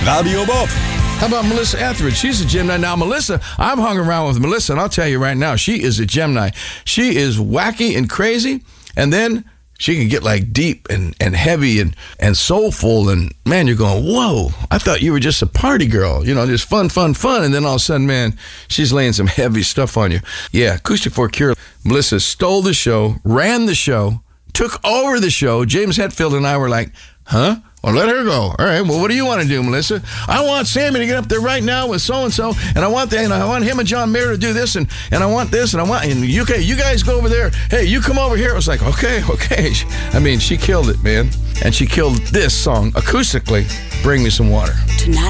Radio Bob. How about Melissa Etheridge? She's a Gemini. Now, Melissa, I've hung around with Melissa, and I'll tell you right now, she is a Gemini. She is wacky and crazy, and then she can get like deep and heavy and soulful, and man, you're going, whoa, I thought you were just a party girl, you know, just fun, and then all of a sudden, man, she's laying some heavy stuff on you. Yeah, Acoustic for a Cure. Melissa stole the show, ran the show, took over the show. James Hetfield and I were like, huh? Well, let her go. All right. Well, what do you want to do, Melissa? I want Sammy to get up there right now with so-and-so, and I want that, and I want him and John Mayer to do this, and I want this, and I want, and you guys go over there. Hey, you come over here. It was like, okay. I mean, she killed it, man. And she killed this song acoustically, Bring Me Some Water. Tonight